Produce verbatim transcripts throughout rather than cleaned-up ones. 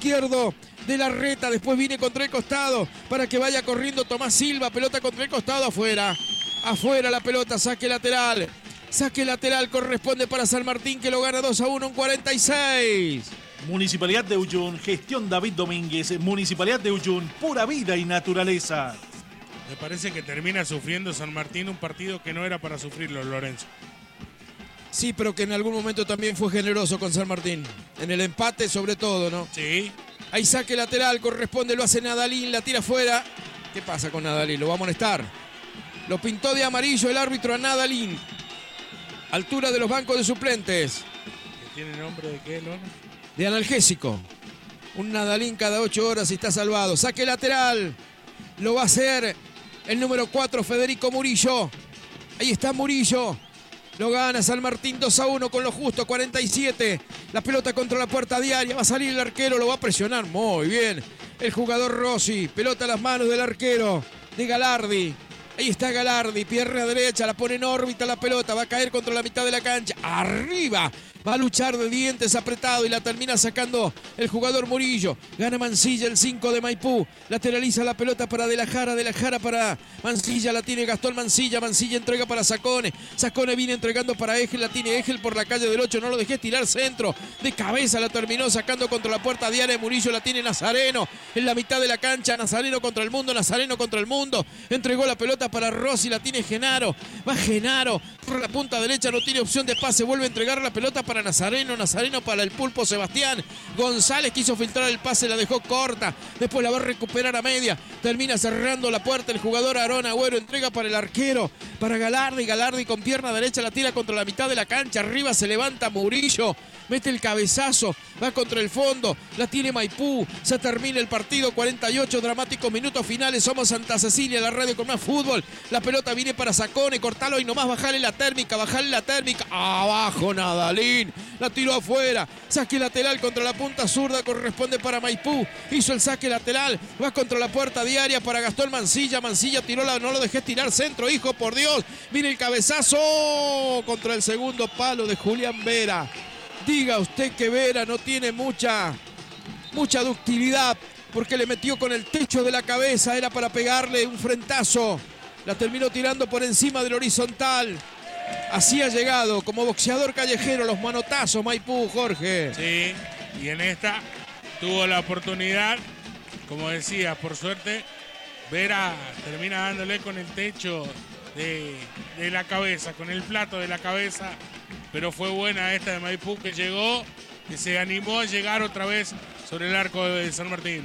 izquierdo de la reta. Después viene contra el costado para que vaya corriendo Tomás Silva. Pelota contra el costado, afuera. Afuera la pelota, saque lateral. Saque lateral corresponde para San Martín, que lo gana dos a uno en cuarenta y seis. Municipalidad de Uyun, gestión David Domínguez. Municipalidad de Uyun, pura vida y naturaleza. Me parece que termina sufriendo San Martín un partido que no era para sufrirlo, Lorenzo. Sí, pero que en algún momento también fue generoso con San Martín. En el empate sobre todo, ¿no? Sí. Ahí saque lateral, corresponde, lo hace Nadalín, la tira afuera. ¿Qué pasa con Nadalín? Lo va a amonestar. Lo pintó de amarillo el árbitro a Nadalín. Altura de los bancos de suplentes. ¿Que tiene nombre de qué, Lona? De analgésico. Un Nadalín cada ocho horas y está salvado. Saque lateral. Lo va a hacer el número cuatro, Federico Murillo. Ahí está Murillo. Lo gana San Martín dos a uno con lo justo, cuarenta y siete. La pelota contra la puerta diaria. Va a salir el arquero, lo va a presionar muy bien. El jugador Rossi. Pelota a las manos del arquero de Galardi. Ahí está Galardi, pierna derecha, la pone en órbita la pelota, va a caer contra la mitad de la cancha, arriba, va a luchar de dientes apretado y la termina sacando el jugador Murillo. Gana Mansilla, el cinco de Maipú, lateraliza la pelota para De la Jara, De la Jara para Mansilla, la tiene Gastón Mansilla, Mansilla entrega para Sacone, Sacone viene entregando para Egel, la tiene Egel por la calle del ocho, no lo dejé tirar centro, de cabeza la terminó sacando contra la puerta diaria, Murillo la tiene Nazareno, en la mitad de la cancha, Nazareno contra el mundo, Nazareno contra el mundo, entregó la pelota para Rossi, la tiene Genaro, va Genaro por la punta derecha, no tiene opción de pase, vuelve a entregar la pelota para Nazareno, Nazareno para el pulpo Sebastián González, quiso filtrar el pase, la dejó corta, después la va a recuperar a media, termina cerrando la puerta el jugador Aarón Agüero, entrega para el arquero, para Galardi, Galardi con pierna derecha la tira contra la mitad de la cancha, arriba se levanta Murillo, mete el cabezazo, va contra el fondo, la tiene Maipú, se termina el partido, cuarenta y ocho dramáticos minutos finales, somos Santa Cecilia, la radio con más fútbol, la pelota viene para Sacone, cortalo y nomás bajale la térmica, bajale la térmica, abajo Nadalín, la tiró afuera, saque lateral contra la punta zurda, corresponde para Maipú, hizo el saque lateral, va contra la puerta diaria para Gastón Mansilla, Mansilla tiró la, no lo dejé tirar centro, hijo, por Dios, viene el cabezazo contra el segundo palo de Julián Vera. Diga usted que Vera no tiene mucha, mucha ductilidad porque le metió con el techo de la cabeza, era para pegarle un frentazo. La terminó tirando por encima del horizontal. Así ha llegado como boxeador callejero los manotazos Maipú, Jorge. Sí, y en esta tuvo la oportunidad, como decía, por suerte, Vera termina dándole con el techo de, de la cabeza, con el plato de la cabeza. Pero fue buena esta de Maipú que llegó, que se animó a llegar otra vez sobre el arco de San Martín.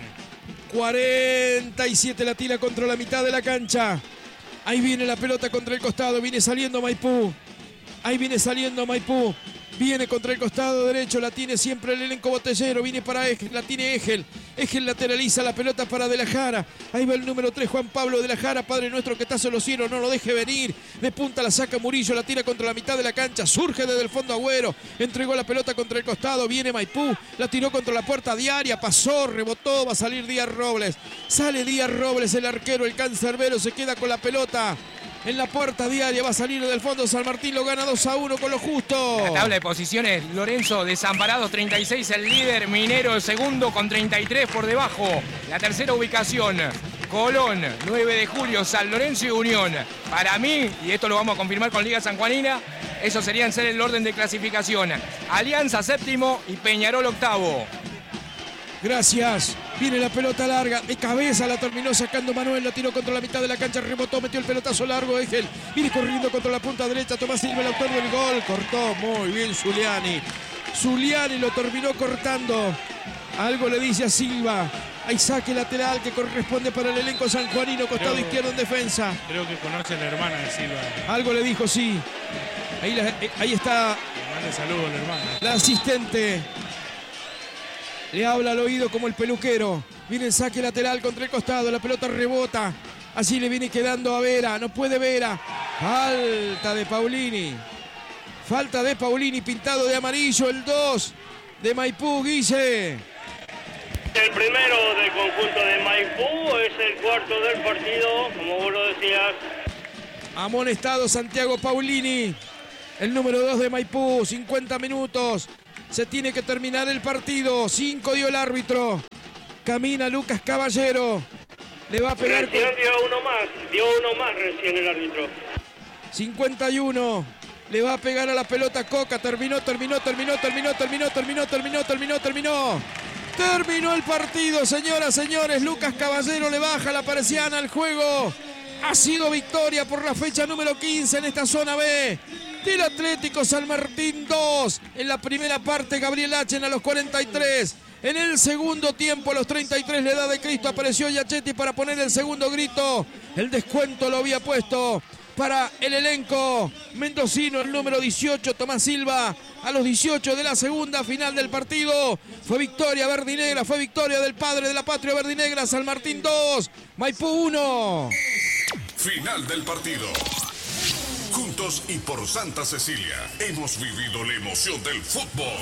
cuarenta y siete la tira contra la mitad de la cancha. Ahí viene la pelota contra el costado, viene saliendo Maipú. Ahí viene saliendo Maipú. Viene contra el costado derecho, la tiene siempre el elenco botellero, viene para Egel, la tiene Egel. Egel lateraliza la pelota para De la Jara. Ahí va el número tres, Juan Pablo De la Jara, Padre nuestro que estás en los cielos, no lo deje venir. De punta la saca Murillo, la tira contra la mitad de la cancha, surge desde el fondo Agüero, entregó la pelota contra el costado, viene Maipú, la tiró contra la puerta diaria, pasó, rebotó, va a salir Díaz Robles. Sale Díaz Robles, el arquero, el cancerbero, se queda con la pelota. En la puerta diaria va a salir del fondo San Martín, lo gana dos a uno con lo justo. La tabla de posiciones, Lorenzo Desamparado treinta y seis el líder, Minero el segundo con treinta y tres por debajo. La tercera ubicación, Colón, nueve de julio, San Lorenzo y Unión. Para mí, y esto lo vamos a confirmar con Liga Sanjuanina, eso serían ser el orden de clasificación. Alianza séptimo y Peñarol octavo. Gracias. Viene la pelota larga, de cabeza la terminó sacando Manuel, la tiró contra la mitad de la cancha, rebotó, metió el pelotazo largo, Egel, viene corriendo contra la punta derecha, Tomás Silva, el autor del gol, cortó muy bien Zuliani. Zuliani lo terminó cortando, algo le dice a Silva, hay saque lateral que corresponde para el elenco sanjuanino, costado creo, izquierdo en defensa. Creo que conoce a la hermana de Silva. Algo le dijo, sí. Ahí, la, ahí está. Mande saludos a la hermana. La asistente. Le habla al oído como el peluquero. Viene el saque lateral contra el costado. La pelota rebota. Así le viene quedando a Vera. No puede Vera. Falta de Paulini. Falta de Paulini pintado de amarillo. El dos de Maipú, Guille. El primero del conjunto de Maipú. Es el cuarto del partido, como vos lo decías. Amonestado Santiago Paulini. El número dos de Maipú. cincuenta minutos. Se tiene que terminar el partido. Cinco dio el árbitro. Camina Lucas Caballero. Le va a pegar. Recién con... dio uno más. Dio uno más recién el árbitro. cincuenta y uno. Le va a pegar a la pelota Coca. Terminó, terminó, terminó, terminó, terminó, terminó, terminó, terminó, terminó. Terminó el partido, señoras, señores. Lucas Caballero le baja la persiana al juego. Ha sido victoria por la fecha número quince en esta zona B del Atlético San Martín dos. En la primera parte, Gabriel Achen a los cuarenta y tres. En el segundo tiempo, a los treinta y tres, la edad de Cristo, apareció Giachetti para poner el segundo grito. El descuento lo había puesto para el elenco mendocino, el número dieciocho, Tomás Silva, a los dieciocho de la segunda final del partido. Fue victoria verdinegra, fue victoria del padre de la patria verdinegra. San Martín dos, Maipú uno. Final del partido. Juntos y por Santa Cecilia hemos vivido la emoción del fútbol.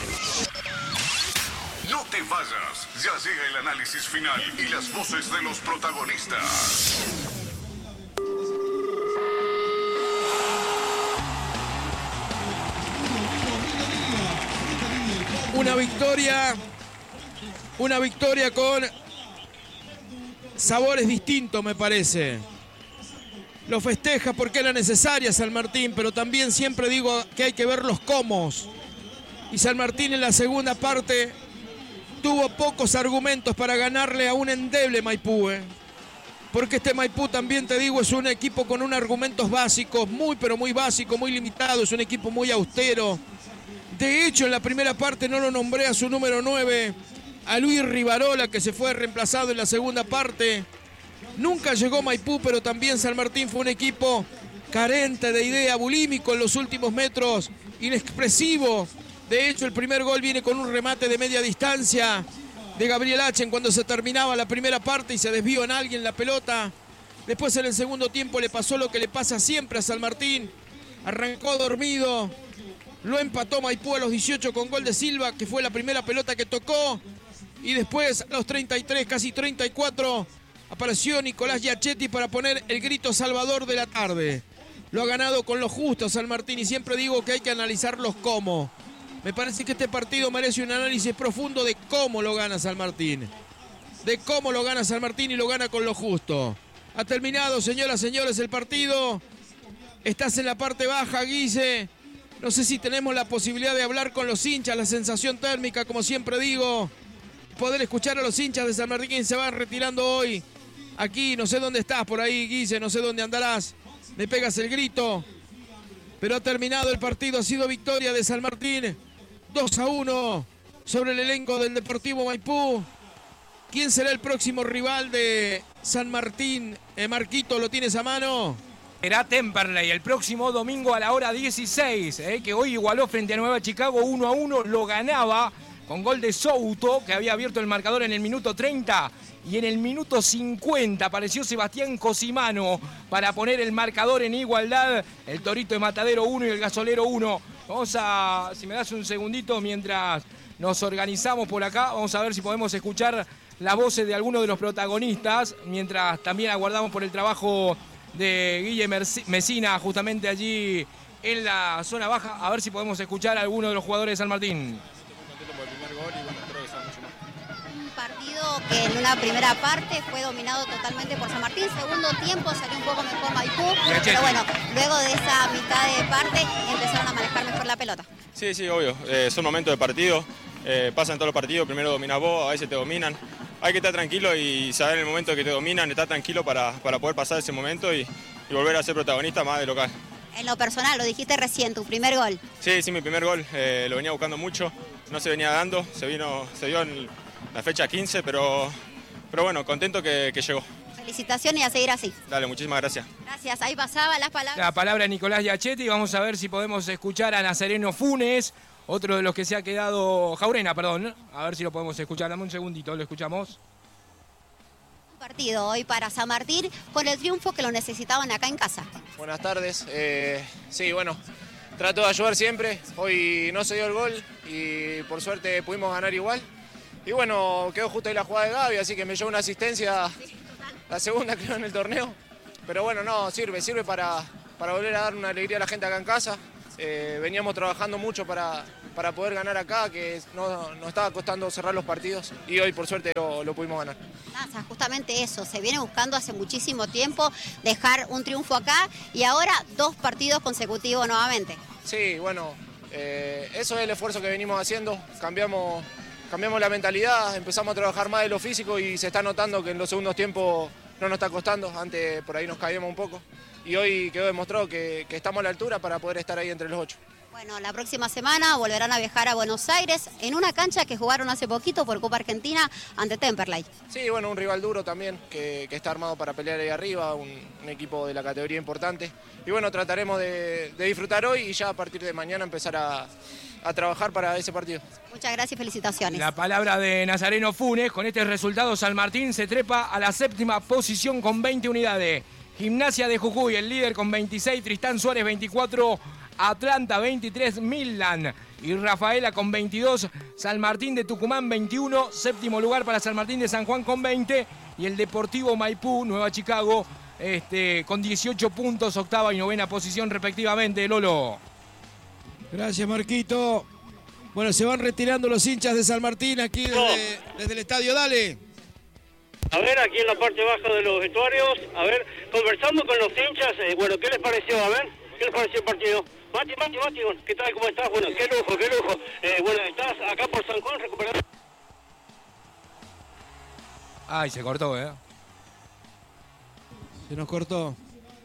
No te vayas, ya llega el análisis final y las voces de los protagonistas. Una victoria, una victoria con sabores distintos, me parece. Lo festeja porque era necesaria San Martín, pero también siempre digo que hay que ver los comos. Y San Martín en la segunda parte tuvo pocos argumentos para ganarle a un endeble Maipú, ¿eh? Porque este Maipú, también te digo, es un equipo con unos argumentos básicos, muy pero muy básicos, muy limitados, es un equipo muy austero. De hecho, en la primera parte no lo nombré a su número nueve, a Luis Rivarola, que se fue reemplazado en la segunda parte. Nunca llegó Maipú, pero también San Martín fue un equipo carente de idea, bulímico en los últimos metros, inexpresivo. De hecho, el primer gol viene con un remate de media distancia de Gabriel Achen cuando se terminaba la primera parte y se desvió en alguien la pelota. Después, en el segundo tiempo, le pasó lo que le pasa siempre a San Martín. Arrancó dormido, lo empató Maipú a los dieciocho con gol de Silva, que fue la primera pelota que tocó. Y después, a los treinta y tres, casi treinta y cuatro, apareció Nicolás Giachetti para poner el grito salvador de la tarde. Lo ha ganado con lo justo San Martín y siempre digo que hay que analizarlos cómo. Me parece que este partido merece un análisis profundo de cómo lo gana San Martín. De cómo lo gana San Martín y lo gana con lo justo. Ha terminado, señoras y señores, el partido. Estás en la parte baja, Guille. No sé si tenemos la posibilidad de hablar con los hinchas, la sensación térmica, como siempre digo. Poder escuchar a los hinchas de San Martín que se van retirando hoy. Aquí, no sé dónde estás por ahí, Guille, no sé dónde andarás. Me pegas el grito. Pero ha terminado el partido, ha sido victoria de San Martín. dos a uno sobre el elenco del Deportivo Maipú. ¿Quién será el próximo rival de San Martín? Eh, Marquito, ¿lo tienes a mano? Será Temperley el próximo domingo a la hora dieciséis, eh, que hoy igualó frente a Nueva Chicago uno a uno, lo ganaba con gol de Souto, que había abierto el marcador en el minuto treinta, y en el minuto cincuenta apareció Sebastián Cosimano para poner el marcador en igualdad. El Torito de Matadero uno y el Gasolero uno. Vamos a, si me das un segundito mientras nos organizamos por acá, vamos a ver si podemos escuchar las voces de algunos de los protagonistas, mientras también aguardamos por el trabajo de Guille Mesina, justamente allí en la zona baja, a ver si podemos escuchar a alguno de los jugadores de San Martín. Un partido que en una primera parte fue dominado totalmente por San Martín, segundo tiempo salió un poco mejor Maipú, pero bueno, luego de esa mitad de parte empezaron a manejar mejor la pelota. Sí, sí, obvio, eh, son momentos de partido, eh, pasan todos los partidos, primero dominas vos, a veces te dominan. Hay que estar tranquilo y saber en el momento que te dominan, estar tranquilo para, para poder pasar ese momento y, y volver a ser protagonista más de local. En lo personal, lo dijiste recién, tu primer gol. Sí, sí, mi primer gol, eh, lo venía buscando mucho, no se venía dando, se, vino, se dio en la fecha quince, pero, pero bueno, contento que, que llegó. Felicitaciones y a seguir así. Dale, muchísimas gracias. Gracias, ahí pasaba las palabras. La palabra de Nicolás Giachetti, vamos a ver si podemos escuchar a Nazareno Funes, otro de los que se ha quedado, Jaurena, perdón, a ver si lo podemos escuchar, dame un segundito, lo escuchamos. Un partido hoy para San Martín con el triunfo que lo necesitaban acá en casa. Buenas tardes, eh, sí, bueno, trato de ayudar siempre, hoy no se dio el gol y por suerte pudimos ganar igual. Y bueno, quedó justo ahí la jugada de Gaby, así que me llevó una asistencia, la segunda creo en el torneo. Pero bueno, no, sirve, sirve para, para volver a dar una alegría a la gente acá en casa. Eh, veníamos trabajando mucho para, para poder ganar acá, que no, nos estaba costando cerrar los partidos y hoy por suerte lo, lo pudimos ganar. Nada, justamente eso, se viene buscando hace muchísimo tiempo dejar un triunfo acá y ahora dos partidos consecutivos nuevamente. Sí, bueno, eh, eso es el esfuerzo que venimos haciendo, cambiamos, cambiamos la mentalidad, empezamos a trabajar más de lo físico y se está notando que en los segundos tiempos no nos está costando, antes por ahí nos caíamos un poco y hoy quedó demostrado que, que estamos a la altura para poder estar ahí entre los ocho. Bueno, la próxima semana volverán a viajar a Buenos Aires en una cancha que jugaron hace poquito por Copa Argentina ante Temperley. Sí, bueno, un rival duro también, que, que está armado para pelear ahí arriba, un, un equipo de la categoría importante. Y bueno, trataremos de, de disfrutar hoy y ya a partir de mañana empezar a, a trabajar para ese partido. Muchas gracias y felicitaciones. La palabra de Nazareno Funes, con este resultado San Martín se trepa a la séptima posición con veinte unidades. Gimnasia de Jujuy, el líder con veintiséis, Tristán Suárez veinticuatro, Atlanta veintitrés, Midland y Rafaela con veintidós, San Martín de Tucumán veintiuno, séptimo lugar para San Martín de San Juan con veinte y el Deportivo Maipú, Nueva Chicago, este, con dieciocho puntos, octava y novena posición respectivamente, Lolo. Gracias, Marquito. Bueno, se van retirando los hinchas de San Martín aquí desde, desde el estadio, dale. A ver, aquí en la parte baja de los vestuarios, a ver, conversando con los hinchas, eh, bueno, ¿qué les pareció? A ver, ¿qué les pareció el partido? Mati, Mati, Mati, ¿qué tal? ¿Cómo estás? Bueno, qué lujo, qué lujo. Eh, bueno, estás acá por San Juan recuperando. Ay, se cortó, ¿eh? Se nos cortó.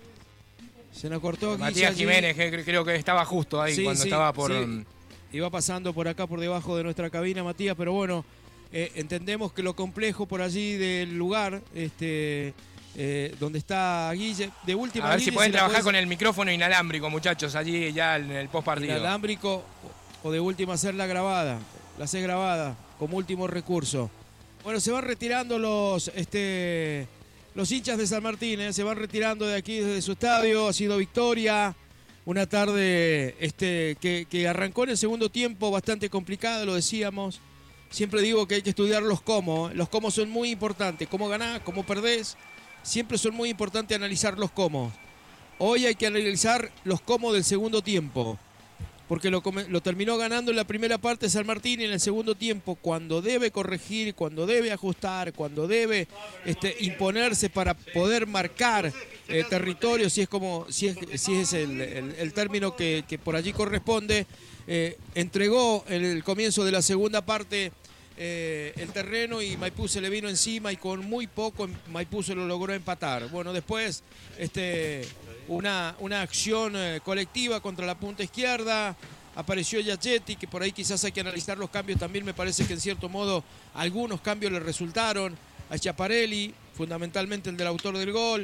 Se nos cortó. Matías Jiménez, que creo que estaba justo ahí sí, cuando sí, estaba por... Sí. Iba pasando por acá, por debajo de nuestra cabina, Matías, pero bueno, eh, entendemos que lo complejo por allí del lugar, este... Eh, donde está Guille, de última. A ver Guille, si pueden si trabajar puedes... con el micrófono inalámbrico, muchachos, allí ya en el post partido. Inalámbrico o de última hacerla grabada, la hace grabada como último recurso. Bueno, se van retirando los este los hinchas de San Martín, ¿eh? Se van retirando de aquí desde su estadio, ha sido victoria. Una tarde este que, que arrancó en el segundo tiempo bastante complicada, lo decíamos. Siempre digo que hay que estudiar los cómo, ¿eh? Los cómo son muy importantes, cómo ganás, cómo perdés. Siempre son muy importantes analizar los cómo. Hoy hay que analizar los cómo del segundo tiempo. Porque lo, lo terminó ganando en la primera parte San Martín y en el segundo tiempo, cuando debe corregir, cuando debe ajustar, cuando debe este, imponerse para poder marcar eh, territorio, si es como si es, si es el, el, el término que, que por allí corresponde, eh, entregó en el comienzo de la segunda parte Eh, el terreno y Maipú se le vino encima y con muy poco Maipú se lo logró empatar. Bueno, después este, una, una acción eh, colectiva contra la punta izquierda, apareció Giachetti, que por ahí quizás hay que analizar los cambios también, me parece que en cierto modo algunos cambios le resultaron a Schiaparelli, fundamentalmente el del autor del gol,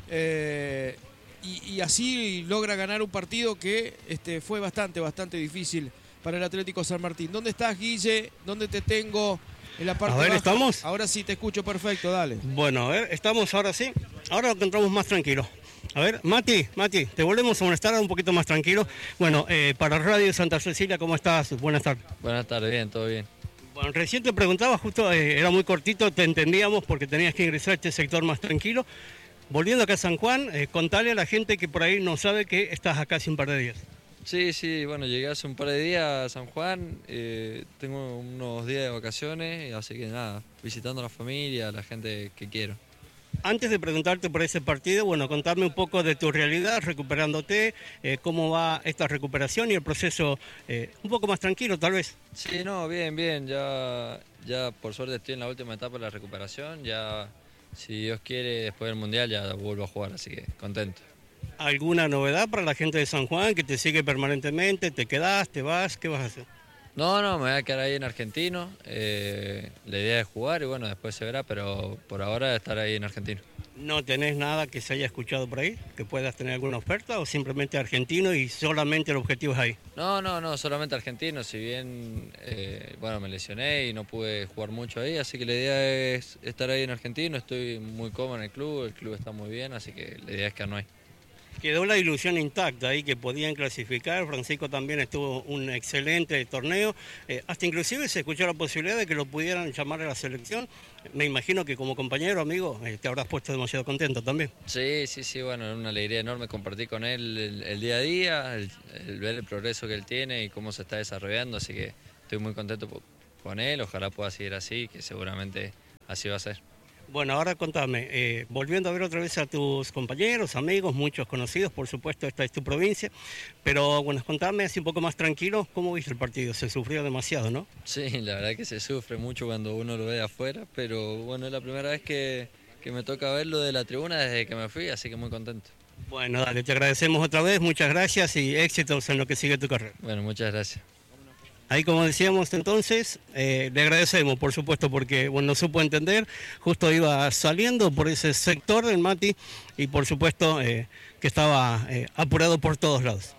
eh, y, y así logra ganar un partido que este, fue bastante, bastante difícil para el Atlético San Martín. ¿Dónde estás, Guille? ¿Dónde te tengo? En la parte a ver, baja. ¿estamos? Ahora sí te escucho perfecto, dale. Bueno, a ver, estamos ahora sí. Ahora lo encontramos más tranquilo. A ver, Mati, Mati, te volvemos a molestar un poquito más tranquilo. Bueno, eh, para Radio Santa Cecilia, ¿cómo estás? Buenas tardes. Buenas tardes, bien, todo bien. Bueno, recién te preguntaba, justo eh, era muy cortito, te entendíamos porque tenías que ingresar a este sector más tranquilo. Volviendo acá a San Juan, eh, contale a la gente que por ahí no sabe que estás acá hace un par de días. Sí, sí, bueno, llegué hace un par de días a San Juan, eh, tengo unos días de vacaciones, así que nada, visitando a la familia, a la gente que quiero. Antes de preguntarte por ese partido, bueno, contarme un poco de tu realidad, recuperándote, eh, cómo va esta recuperación y el proceso eh, un poco más tranquilo, tal vez. Sí, no, bien, bien, ya, ya por suerte estoy en la última etapa de la recuperación, ya si Dios quiere después del Mundial ya vuelvo a jugar, así que contento. ¿Alguna novedad para la gente de San Juan que te sigue permanentemente? ¿Te quedás, te vas? ¿Qué vas a hacer? No, no, me voy a quedar ahí en Argentino. Eh, la idea es jugar y bueno, después se verá, pero por ahora estar ahí en Argentino. ¿No tenés nada que se haya escuchado por ahí? ¿Que puedas tener alguna oferta o simplemente Argentino y solamente el objetivo es ahí? No, no, no, solamente Argentino. Si bien, eh, bueno, me lesioné y no pude jugar mucho ahí, así que la idea es estar ahí en Argentino. Estoy muy cómodo en el club, el club está muy bien, así que la idea es quedarnos ahí. Quedó la ilusión intacta ahí que podían clasificar. Francisco también estuvo un excelente torneo. Eh, hasta inclusive se escuchó la posibilidad de que lo pudieran llamar a la selección. Me imagino que como compañero, amigo, eh, te habrás puesto demasiado contento también. Sí, sí, sí, bueno, es una alegría enorme compartir con él el, el día a día, el, el ver el progreso que él tiene y cómo se está desarrollando, así que estoy muy contento con él, ojalá pueda seguir así, que seguramente así va a ser. Bueno, ahora contame, eh, volviendo a ver otra vez a tus compañeros, amigos, muchos conocidos, por supuesto, esta es tu provincia, pero bueno, contame así un poco más tranquilo, ¿cómo viste el partido? Se sufrió demasiado, ¿no? Sí, la verdad que se sufre mucho cuando uno lo ve de afuera, pero bueno, es la primera vez que, que me toca verlo de la tribuna desde que me fui, así que muy contento. Bueno, dale, te agradecemos otra vez, muchas gracias y éxitos en lo que sigue tu carrera. Bueno, muchas gracias. Ahí, como decíamos entonces, eh, le agradecemos, por supuesto, porque bueno, no supo entender, justo iba saliendo por ese sector del Mati y por supuesto eh, que estaba eh, apurado por todos lados.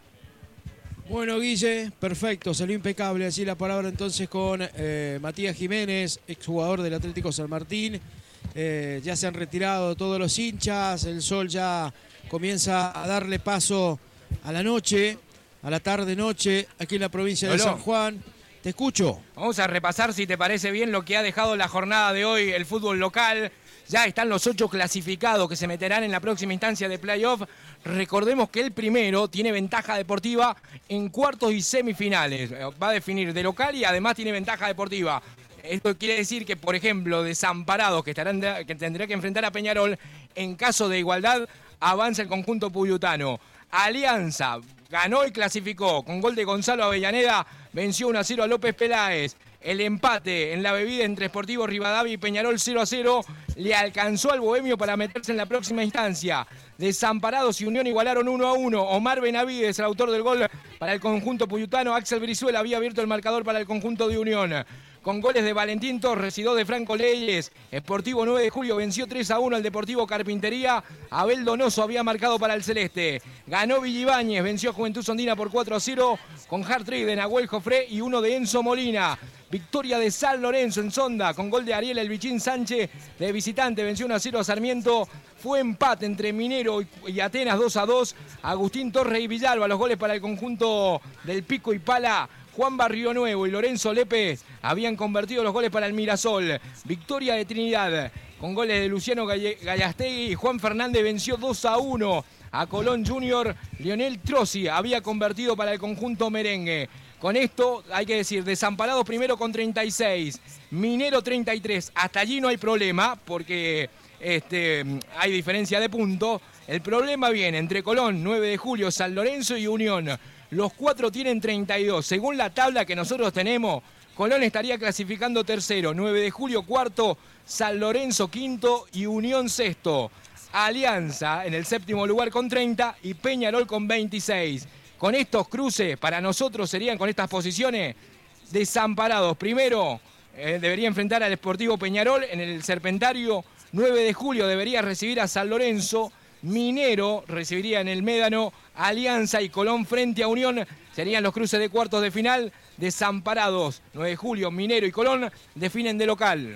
Bueno, Guille, perfecto, salió impecable. Así la palabra entonces con eh, Matías Jiménez, exjugador del Atlético San Martín. Eh, ya se han retirado todos los hinchas, el sol ya comienza a darle paso a la noche. A la tarde-noche, aquí en la provincia de Lolo. San Juan. Te escucho. Vamos a repasar, si te parece bien, lo que ha dejado la jornada de hoy el fútbol local. Ya están los ocho clasificados que se meterán en la próxima instancia de playoff. Recordemos que el primero tiene ventaja deportiva en cuartos y semifinales. Va a definir de local y además tiene ventaja deportiva. Esto quiere decir que, por ejemplo, Desamparados, que, estarán de, que tendrá que enfrentar a Peñarol, en caso de igualdad, avanza el conjunto puyutano. Alianza ganó y clasificó. Con gol de Gonzalo Avellaneda, venció uno a cero a López Peláez. El empate en la bebida entre Sportivo Rivadavia y Peñarol cero a cero le alcanzó al Bohemio para meterse en la próxima instancia. Desamparados y Unión igualaron uno a uno. Omar Benavides, el autor del gol para el conjunto puyutano. Axel Brizuela había abierto el marcador para el conjunto de Unión. Con goles de Valentín Torres y dos de Franco Leyes, Sportivo nueve de julio venció tres a uno al Deportivo Carpintería. Abel Donoso había marcado para el Celeste. Ganó Villibáñez, venció a Juventud Sondina por cuatro a cero con hat-trick de Nahuel Jofré y uno de Enzo Molina. Victoria de San Lorenzo en Sonda con gol de Ariel El Bichín Sánchez de visitante, venció uno a cero a Sarmiento. Fue empate entre Minero y Atenas dos a dos. Agustín Torres y Villalba, los goles para el conjunto del Pico y Pala. Juan Barrio Nuevo y Lorenzo Lépez habían convertido los goles para el Mirasol. Victoria de Trinidad con goles de Luciano Gallastegui y Juan Fernández venció dos a uno a Colón Junior. Lionel Trossi había convertido para el conjunto merengue. Con esto hay que decir, Desamparados primero con treinta y seis, Minero treinta y tres. Hasta allí no hay problema porque este, hay diferencia de puntos. El problema viene entre Colón, nueve de julio, San Lorenzo y Unión. Los cuatro tienen treinta y dos. Según la tabla que nosotros tenemos, Colón estaría clasificando tercero, nueve de julio cuarto, San Lorenzo quinto y Unión sexto. Alianza en el séptimo lugar con treinta y Peñarol con veintiséis. Con estos cruces, para nosotros serían con estas posiciones, Desamparados. Primero eh, debería enfrentar al Sportivo Peñarol en el Serpentario. nueve de julio debería recibir a San Lorenzo. Minero recibiría en el Médano. Alianza y Colón frente a Unión serían los cruces de cuartos de final. Desamparados, nueve de julio, Minero y Colón definen de local.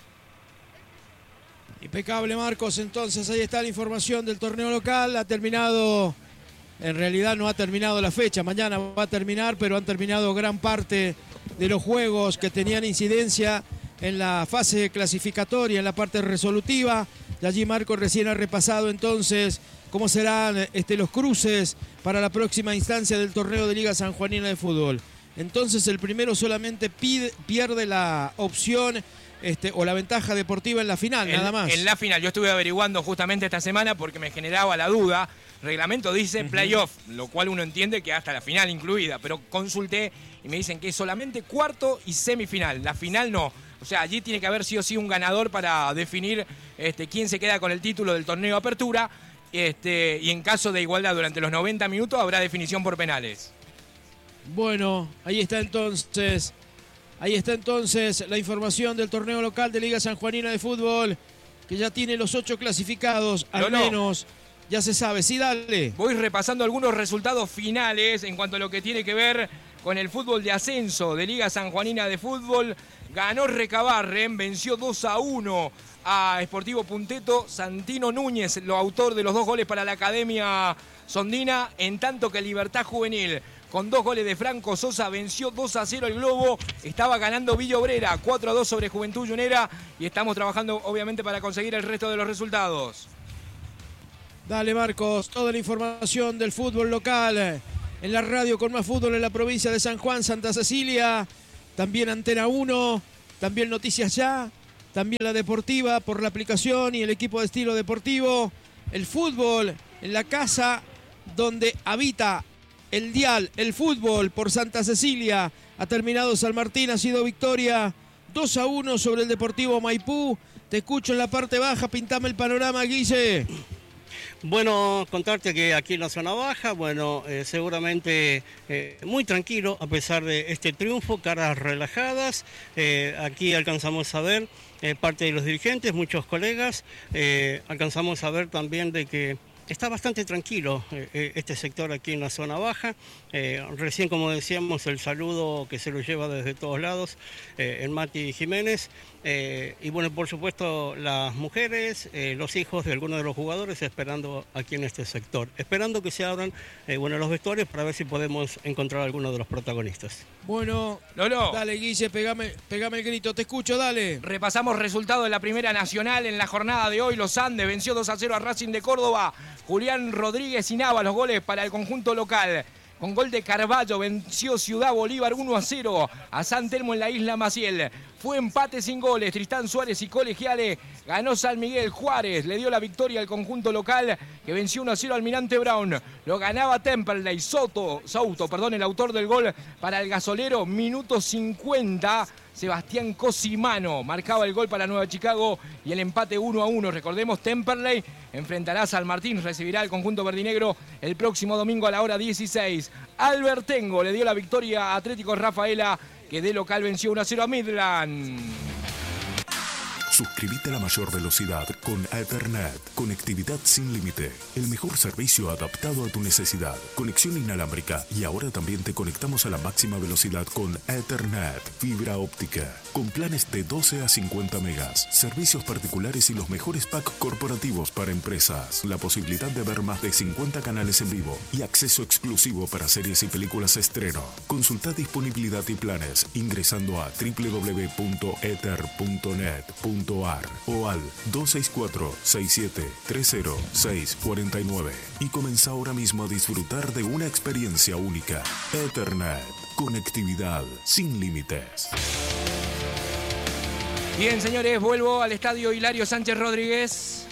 Impecable, Marcos. Entonces ahí está la información del torneo local. Ha terminado, en realidad no ha terminado la fecha, mañana va a terminar, pero han terminado gran parte de los juegos que tenían incidencia en la fase clasificatoria, en la parte resolutiva. Y allí Marcos recién ha repasado entonces cómo serán este, los cruces para la próxima instancia del torneo de Liga Sanjuanina de Fútbol. Entonces el primero solamente pide, pierde la opción este, o la ventaja deportiva en la final, en, nada más. En la final, yo estuve averiguando justamente esta semana porque me generaba la duda. Reglamento dice uh-huh. playoff, lo cual uno entiende que hasta la final incluida, pero consulté y me dicen que es solamente cuarto y semifinal, la final no. O sea, allí tiene que haber sí o sí un ganador para definir este, quién se queda con el título del torneo Apertura. Este, y en caso de igualdad durante los noventa minutos habrá definición por penales. Bueno, ahí está entonces, ahí está entonces la información del torneo local de Liga Sanjuanina de Fútbol, que ya tiene los ocho clasificados, al no, no. menos, ya se sabe. Sí, dale. Voy repasando algunos resultados finales en cuanto a lo que tiene que ver con el fútbol de ascenso de Liga Sanjuanina de Fútbol. ganó Recabarren, venció dos a uno a Sportivo Punteto. Santino Núñez, lo autor de los dos goles para la Academia Sondina, en tanto que Libertad Juvenil, con dos goles de Franco Sosa, venció dos a cero el Globo. Estaba ganando Villa Obrera, cuatro a dos sobre Juventud Yunera, y estamos trabajando obviamente para conseguir el resto de los resultados. Dale, Marcos, toda la información del fútbol local en la radio con más fútbol en la provincia de San Juan, Santa Cecilia, también Antena uno, también Noticias Ya, también la deportiva por la aplicación y el equipo de estilo deportivo. El fútbol en la casa donde habita el dial, el fútbol por Santa Cecilia. Ha terminado San Martín, ha sido victoria dos a uno sobre el Deportivo Maipú. Te escucho en la parte baja, pintame el panorama, Guille. Bueno, contarte que aquí en la zona baja, bueno, eh, seguramente eh, muy tranquilo a pesar de este triunfo, caras relajadas. Eh, aquí alcanzamos a ver eh, parte de los dirigentes, muchos colegas, eh, alcanzamos a ver también de que está bastante tranquilo eh, este sector aquí en la zona baja. Eh, recién, como decíamos, el saludo que se lo lleva desde todos lados, eh, el Mati Jiménez. Eh, y bueno, por supuesto, las mujeres, eh, los hijos de algunos de los jugadores esperando aquí en este sector. Esperando que se abran eh, bueno, los vestuarios para ver si podemos encontrar a alguno de los protagonistas. Bueno, no, no. Dale, Guille, pegame, pegame el grito. Te escucho, dale. Repasamos resultados de la Primera Nacional en la jornada de hoy. Los Andes venció dos a cero a Racing de Córdoba. Julián Rodríguez y Nava los goles para el conjunto local. Con gol de Carballo venció Ciudad Bolívar uno a cero a San Telmo en la Isla Maciel. Fue empate sin goles. Tristán Suárez y Colegiales ganó San Miguel. Juárez le dio la victoria al conjunto local que venció uno a cero al Almirante Brown. Lo ganaba Temperley. Soto, Souto, perdón, el autor del gol para el gasolero. Minuto cincuenta. Sebastián Cosimano marcaba el gol para Nueva Chicago y el empate uno a uno. Recordemos, Temperley enfrentará a San Martín, recibirá al conjunto verdinegro el próximo domingo a la hora dieciséis. Albertengo le dio la victoria a Atlético Rafaela, que de local venció uno a cero a Midland. Suscríbete a la mayor velocidad con Ethernet. Conectividad sin límite. El mejor servicio adaptado a tu necesidad. Conexión inalámbrica. Y ahora también te conectamos a la máxima velocidad con Ethernet. Fibra óptica. Con planes de doce a cincuenta megas. Servicios particulares y los mejores packs corporativos para empresas. La posibilidad de ver más de cincuenta canales en vivo. Y acceso exclusivo para series y películas estreno. Consulta disponibilidad y planes ingresando a doble u doble u doble u punto ether punto net punto ar o al dos seis cuatro, seis siete tres cero, seis cuatro nueve y comienza ahora mismo a disfrutar de una experiencia única. Ethernet, conectividad sin límites. Bien, señores, vuelvo al estadio Hilario Sánchez Rodríguez.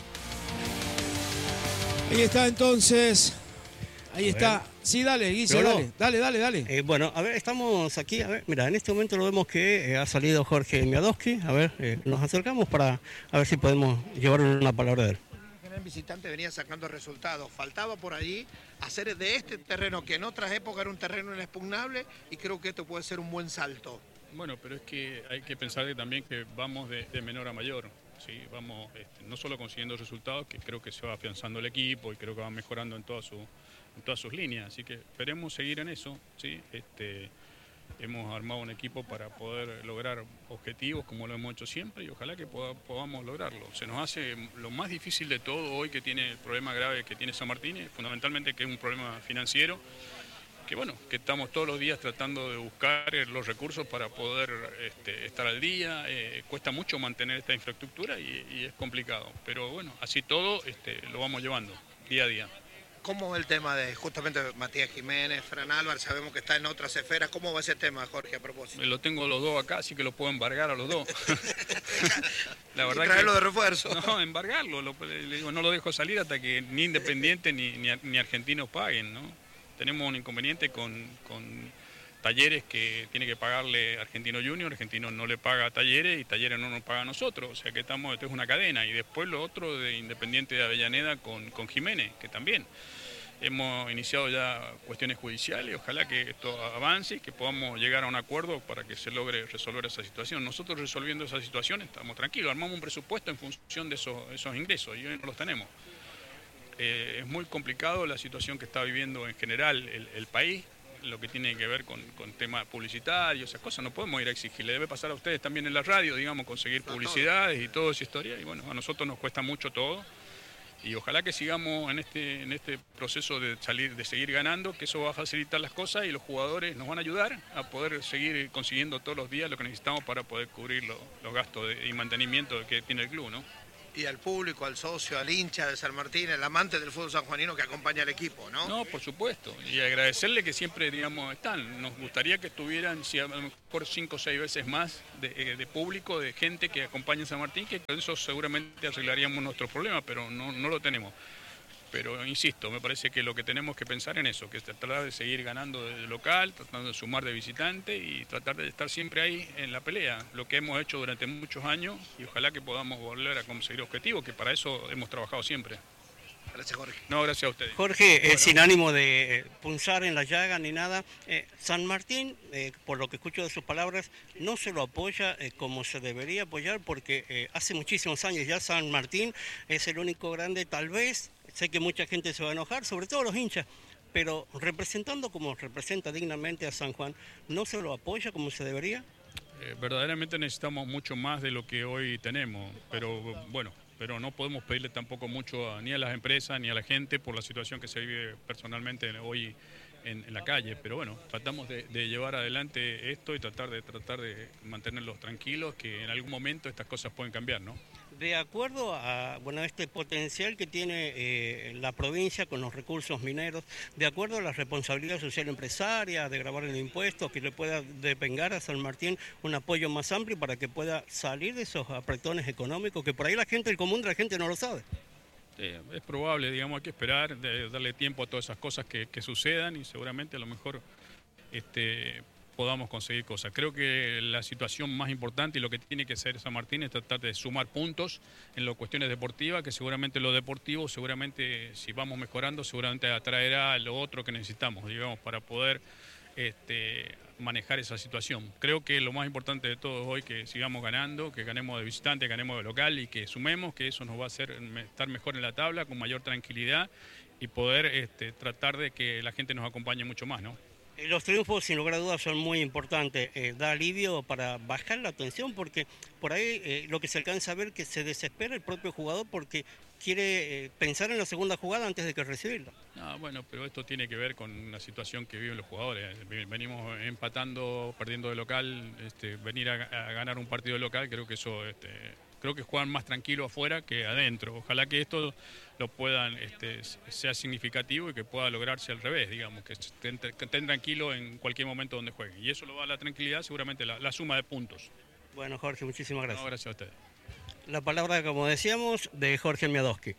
Ahí está entonces. Ahí está. Sí, dale, Guille, dale, dale, dale, dale. Eh, bueno, a ver, estamos aquí, a ver, mira, en este momento lo vemos que eh, ha salido Jorge Miadowski. A ver, eh, nos acercamos para a ver si podemos llevar una palabra de él. El visitante venía sacando resultados. Faltaba por allí hacer de este terreno, que en otras épocas era un terreno inexpugnable, y creo que esto puede ser un buen salto. Bueno, pero es que hay que pensar que también que vamos de, de menor a mayor. Sí, vamos este, no solo consiguiendo resultados, que creo que se va afianzando el equipo y creo que va mejorando en, toda su, en todas sus líneas. Así que esperemos seguir en eso. ¿Sí? Este, hemos armado un equipo para poder lograr objetivos como lo hemos hecho siempre y ojalá que poda, podamos lograrlo. Se nos hace lo más difícil de todo hoy, que tiene el problema grave que tiene San Martín, fundamentalmente que es un problema financiero. Que bueno, que estamos todos los días tratando de buscar los recursos para poder este, estar al día. Eh, cuesta mucho mantener esta infraestructura y, y es complicado. Pero bueno, así todo este, lo vamos llevando día a día. ¿Cómo es el tema de justamente Matías Jiménez, Fran Álvarez? Sabemos que está en otras esferas. ¿Cómo va ese tema, Jorge, a propósito? Lo tengo los dos acá, así que lo puedo embargar a los dos. La verdad y traerlo que, de refuerzo. No, embargarlo. Lo, le digo, no lo dejo salir hasta que ni Independiente ni, ni, ni Argentinos paguen, ¿no? Tenemos un inconveniente con, con Talleres que tiene que pagarle Argentino Junior, Argentino no le paga a Talleres y Talleres no nos paga a nosotros, o sea que estamos, esto es una cadena. Y después lo otro de Independiente de Avellaneda con, con Jiménez, que también hemos iniciado ya cuestiones judiciales, ojalá que esto avance y que podamos llegar a un acuerdo para que se logre resolver esa situación. Nosotros resolviendo esa situación estamos tranquilos, armamos un presupuesto en función de esos, esos ingresos y hoy no los tenemos. Eh, es muy complicado la situación que está viviendo en general el, el país, lo que tiene que ver con, con temas publicitarios, esas cosas, no podemos ir a exigirle, debe pasar a ustedes también en la radio, digamos, conseguir publicidades y toda esa historia, y bueno, a nosotros nos cuesta mucho todo, y ojalá que sigamos en este, en este proceso de salir, de seguir ganando, que eso va a facilitar las cosas y los jugadores nos van a ayudar a poder seguir consiguiendo todos los días lo que necesitamos para poder cubrir lo, los gastos de, y mantenimiento que tiene el club, ¿no? Y al público, al socio, al hincha de San Martín, el amante del fútbol sanjuanino que acompaña al equipo, ¿no? No, por supuesto. Y agradecerle que siempre, digamos, están. Nos gustaría que estuvieran, si a lo mejor cinco o seis veces más de, de público, de gente que acompaña a San Martín, que con eso seguramente arreglaríamos nuestros problemas, pero no, no lo tenemos. Pero insisto, me parece que lo que tenemos que pensar en eso, que es tratar de seguir ganando de local, tratando de sumar de visitante y tratar de estar siempre ahí en la pelea, lo que hemos hecho durante muchos años y ojalá que podamos volver a conseguir objetivos, que para eso hemos trabajado siempre. Gracias, Jorge. No, gracias a ustedes. Jorge, eh, Bueno. sin ánimo de eh, punzar en la llaga ni nada, eh, San Martín, eh, por lo que escucho de sus palabras, no se lo apoya eh, como se debería apoyar porque eh, hace muchísimos años ya San Martín es el único grande, tal vez, sé que mucha gente se va a enojar, sobre todo los hinchas, pero representando como representa dignamente a San Juan, ¿no se lo apoya como se debería? Eh, verdaderamente necesitamos mucho más de lo que hoy tenemos, pero bueno, pero no podemos pedirle tampoco mucho a, ni a las empresas ni a la gente por la situación que se vive personalmente hoy en, en la calle, pero bueno, tratamos de, de llevar adelante esto y tratar de tratar de mantenerlos tranquilos, que en algún momento estas cosas pueden cambiar, ¿no? De acuerdo a bueno, este potencial que tiene eh, la provincia con los recursos mineros, de acuerdo a la responsabilidad social empresaria, de grabar el impuesto, que le pueda devengar a San Martín un apoyo más amplio para que pueda salir de esos apretones económicos, que por ahí la gente, el común de la gente no lo sabe. Sí, es probable, digamos, hay que esperar, de darle tiempo a todas esas cosas que, que sucedan y seguramente a lo mejor este, podamos conseguir cosas. Creo que la situación más importante y lo que tiene que hacer San Martín es tratar de sumar puntos en las cuestiones deportivas, que seguramente lo deportivo, seguramente si vamos mejorando, seguramente atraerá lo otro que necesitamos, digamos, para poder este, manejar esa situación. Creo que lo más importante de todo es hoy que sigamos ganando, que ganemos de visitante, ganemos de local y que sumemos, que eso nos va a hacer estar mejor en la tabla, con mayor tranquilidad y poder este, tratar de que la gente nos acompañe mucho más, ¿no? Los triunfos, sin lugar a dudas, son muy importantes. Eh, da alivio para bajar la tensión, porque por ahí eh, lo que se alcanza a ver que se desespera el propio jugador porque quiere eh, pensar en la segunda jugada antes de que recibirla. Ah, bueno, pero esto tiene que ver con la situación que viven los jugadores. Venimos empatando, perdiendo de local, este, venir a, a ganar un partido de local, creo que eso... Este, creo que juegan más tranquilo afuera que adentro. Ojalá que esto lo puedan, este, sea significativo y que pueda lograrse al revés, digamos, que estén, que estén tranquilos en cualquier momento donde jueguen. Y eso lo va a la tranquilidad, seguramente la, la suma de puntos. Bueno, Jorge, muchísimas gracias. No, gracias a ustedes. La palabra, como decíamos, de Jorge Miadowski.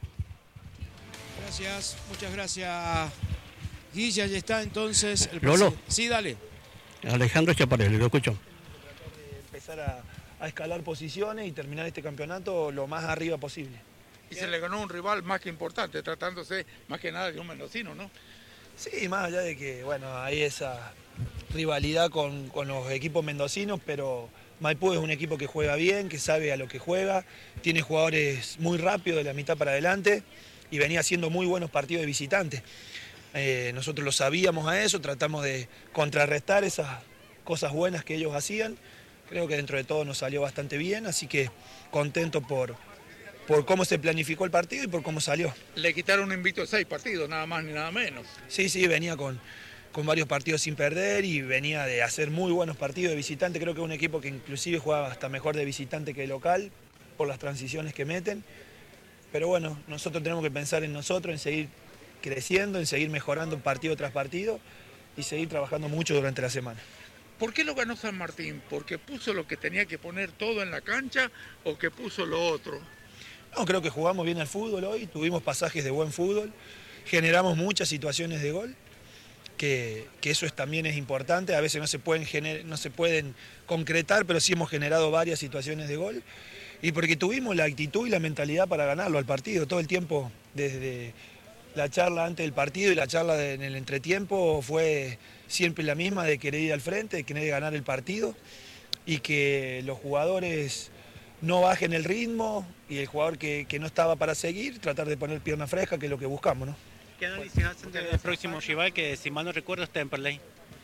Gracias, muchas gracias, Guilla. Ya está entonces el Lolo. presidente. Sí, dale. Alejandro Chaparelli, lo escucho. Empezar a, a escalar posiciones y terminar este campeonato lo más arriba posible. Y se le ganó un rival más que importante, tratándose más que nada de un mendocino, ¿no? Sí, más allá de que, bueno, hay esa rivalidad con, con los equipos mendocinos, pero Maipú es un equipo que juega bien, que sabe a lo que juega, tiene jugadores muy rápidos de la mitad para adelante y venía haciendo muy buenos partidos de visitantes. Eh, nosotros lo sabíamos a eso, tratamos de contrarrestar esas cosas buenas que ellos hacían. Creo que dentro de todo nos salió bastante bien, así que contento por, por cómo se planificó el partido y por cómo salió. Le quitaron un invicto de seis partidos, nada más ni nada menos. Sí, sí, venía con, con varios partidos sin perder y venía de hacer muy buenos partidos de visitante. Creo que es un equipo que inclusive juega hasta mejor de visitante que de local por las transiciones que meten. Pero bueno, nosotros tenemos que pensar en nosotros, en seguir creciendo, en seguir mejorando partido tras partido y seguir trabajando mucho durante la semana. ¿Por qué lo ganó San Martín? ¿Porque puso lo que tenía que poner todo en la cancha o que puso lo otro? No, creo que jugamos bien al fútbol hoy, tuvimos pasajes de buen fútbol, generamos muchas situaciones de gol, que, que eso es, también es importante, a veces no se, pueden gener, no se pueden concretar, pero sí hemos generado varias situaciones de gol, y porque tuvimos la actitud y la mentalidad para ganarlo al partido, todo el tiempo, desde la charla antes del partido y la charla de, en el entretiempo fue siempre la misma, de querer ir al frente, de querer ganar el partido, y que los jugadores no bajen el ritmo, y el jugador que, que no estaba para seguir, tratar de poner pierna fresca, que es lo que buscamos, ¿no? ¿Qué análisis hacen del próximo rival que, si mal no recuerdo, es Temperley?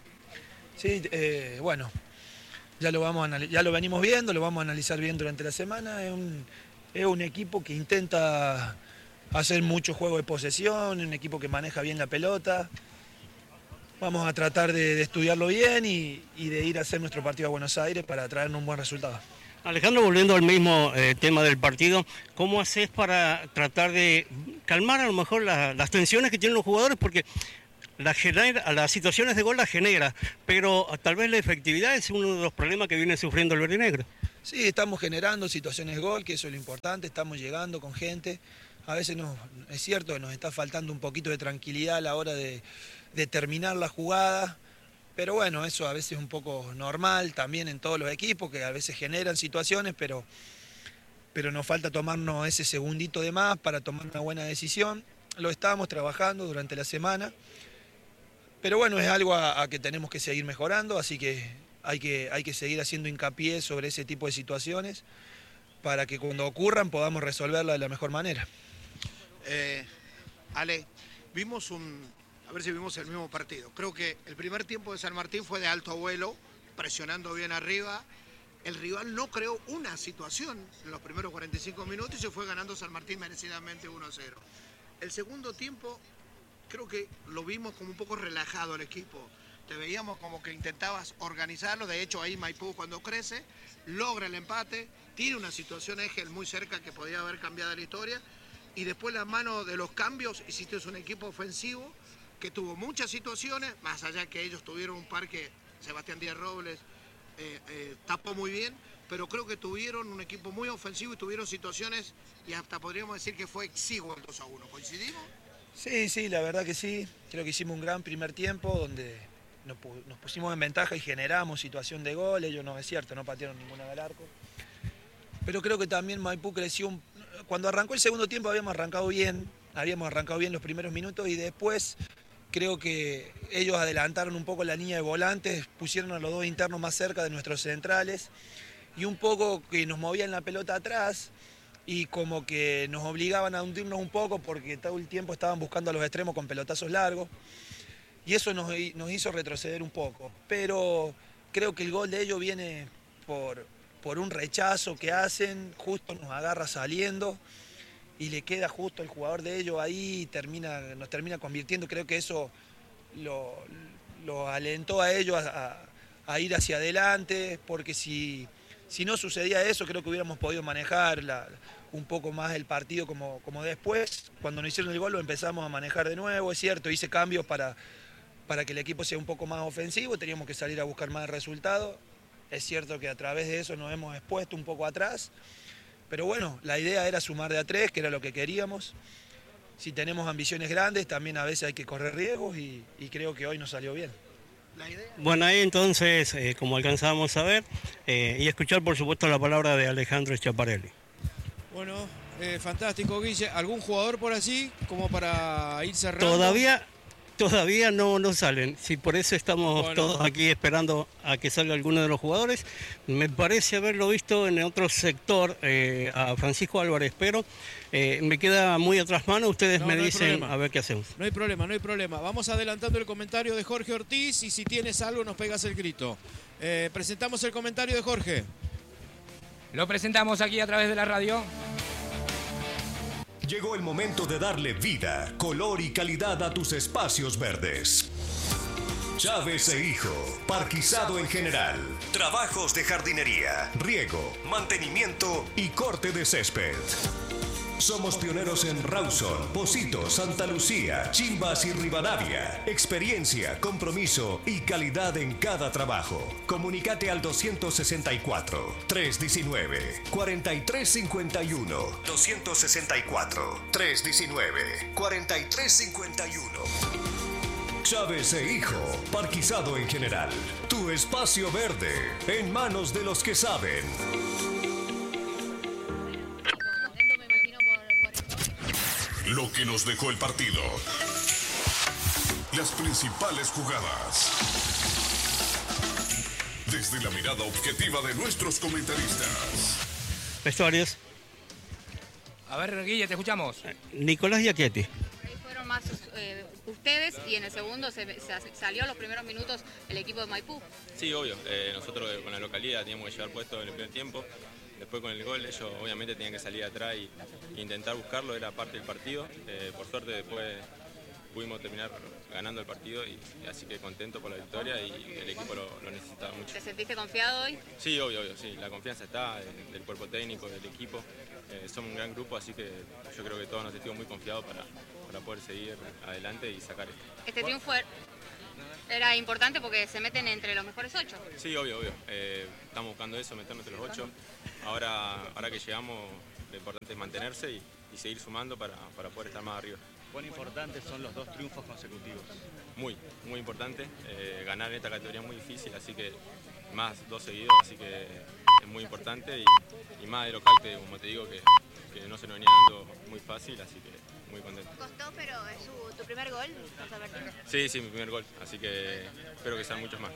Sí, eh, bueno, ya lo, vamos a ya lo venimos viendo, lo vamos a analizar bien durante la semana. Es un, es un equipo que intenta hacer mucho juego de posesión, un equipo que maneja bien la pelota. Vamos a tratar de, de estudiarlo bien y, y de ir a hacer nuestro partido a Buenos Aires para traernos un buen resultado. Alejandro, volviendo al mismo eh, tema del partido, ¿cómo haces para tratar de calmar a lo mejor la, las tensiones que tienen los jugadores? Porque la genera, las situaciones de gol las genera, pero tal vez la efectividad es uno de los problemas que viene sufriendo el verdinegro. Sí, estamos generando situaciones de gol, que eso es lo importante, estamos llegando con gente. A veces nos, es cierto que nos está faltando un poquito de tranquilidad a la hora de, de terminar la jugada. Pero bueno, eso a veces es un poco normal también en todos los equipos, que a veces generan situaciones, pero, pero nos falta tomarnos ese segundito de más para tomar una buena decisión. Lo estábamos trabajando durante la semana, pero bueno, es algo a, a que tenemos que seguir mejorando, así que hay, que hay que seguir haciendo hincapié sobre ese tipo de situaciones para que cuando ocurran podamos resolverla de la mejor manera. Eh, Ale, vimos un... A ver si vimos el mismo partido. Creo que el primer tiempo de San Martín fue de alto vuelo, presionando bien arriba. El rival no creó una situación en los primeros cuarenta y cinco minutos y se fue ganando San Martín merecidamente uno a cero. El segundo tiempo creo que lo vimos como un poco relajado el equipo. Te veíamos como que intentabas organizarlo. De hecho, ahí Maipú cuando crece, logra el empate, tiene una situación Egel muy cerca que podía haber cambiado la historia. Y después la mano de los cambios, hiciste un equipo ofensivo que tuvo muchas situaciones, más allá que ellos tuvieron un par que Sebastián Díaz Robles eh, eh, tapó muy bien, pero creo que tuvieron un equipo muy ofensivo y tuvieron situaciones y hasta podríamos decir que fue exiguo el dos a uno. ¿Coincidimos? Sí, sí, la verdad que sí. Creo que hicimos un gran primer tiempo donde nos, nos pusimos en ventaja y generamos situación de gol. Ellos no, es cierto, no patearon ninguna del arco. Pero creo que también Maipú creció. Un... Cuando arrancó el segundo tiempo habíamos arrancado bien, habíamos arrancado bien los primeros minutos y después... Creo que ellos adelantaron un poco la línea de volantes, pusieron a los dos internos más cerca de nuestros centrales y un poco que nos movían la pelota atrás y como que nos obligaban a hundirnos un poco porque todo el tiempo estaban buscando a los extremos con pelotazos largos y eso nos, nos hizo retroceder un poco. Pero creo que el gol de ellos viene por, por un rechazo que hacen, justo nos agarra saliendo. Y le queda justo el jugador de ellos ahí y termina, nos termina convirtiendo. Creo que eso lo, lo alentó a ellos a, a, a ir hacia adelante, porque si, si no sucedía eso, creo que hubiéramos podido manejar la, un poco más el partido como, como después. Cuando nos hicieron el gol lo empezamos a manejar de nuevo, es cierto, hice cambios para, para que el equipo sea un poco más ofensivo, teníamos que salir a buscar más resultados. Es cierto que a través de eso nos hemos expuesto un poco atrás. Pero bueno, la idea era sumar de a tres, que era lo que queríamos. Si tenemos ambiciones grandes, también a veces hay que correr riesgos y, y creo que hoy nos salió bien. La idea... Bueno, ahí entonces, eh, como alcanzábamos a ver, eh, y escuchar por supuesto la palabra de Alejandro Schiaparelli. Bueno, eh, fantástico, Guille. ¿Algún jugador por allí como para ir cerrando? Todavía... Todavía no, no salen, sí, por eso estamos bueno. todos aquí esperando a que salga alguno de los jugadores. Me parece haberlo visto en otro sector, eh, a Francisco Álvarez, pero eh, me queda muy atrás mano, ustedes no, me no dicen a ver qué hacemos. No hay problema, no hay problema. Vamos adelantando el comentario de Jorge Ortiz y si tienes algo nos pegas el grito. Eh, presentamos el comentario de Jorge. Lo presentamos aquí a través de la radio. Llegó el momento de darle vida, color y calidad a tus espacios verdes. Chávez e Hijo, parquizado en general. Trabajos de jardinería, riego, mantenimiento y corte de césped. Somos pioneros en Rawson, Pocitos, Santa Lucía, Chimbas y Rivadavia. Experiencia, compromiso y calidad en cada trabajo. Comunicate al doscientos sesenta y cuatro, trescientos diecinueve, cuarenta y tres cincuenta y uno. doscientos sesenta y cuatro, trescientos diecinueve, cuarenta y tres cincuenta y uno. Chávez e Hijo, parquizado en general. Tu espacio verde, en manos de los que saben. Lo que nos dejó el partido. Las principales jugadas. Desde la mirada objetiva de nuestros comentaristas. Vestuarios. A ver, Guille, te escuchamos. Nicolás Giacchetti. Fueron más eh, ustedes y en el segundo se, se salió los primeros minutos el equipo de Maipú. Sí, obvio. Eh, nosotros con la localidad teníamos que llevar puesto en el primer tiempo. Después con el gol ellos obviamente tenían que salir atrás y, e intentar buscarlo, era parte del partido. Eh, por suerte después pudimos terminar ganando el partido y, y así que contento por la victoria y el equipo lo, lo necesitaba mucho. ¿Te sentiste confiado hoy? Sí, obvio, obvio, sí. La confianza está del, del cuerpo técnico, del equipo. Eh, somos un gran grupo, así que yo creo que todos nos sentimos muy confiados para, para poder seguir adelante y sacar esto. Este triunfo era importante porque se meten entre los mejores ocho. Sí, obvio, obvio. Eh, estamos buscando eso, meternos entre los ocho. Ahora, ahora que llegamos, lo importante es mantenerse y, y seguir sumando para, para poder estar más arriba. ¿Cuán importantes son los dos triunfos consecutivos? Muy, muy importante. Eh, ganar en esta categoría es muy difícil, así que más dos seguidos, así que es muy importante y, y más de local que, como te digo, que, que no se nos venía dando muy fácil, así que muy contento. Costó, pero es su, tu primer gol, San Martín. Sí, sí, mi primer gol, así que espero que sean muchos más.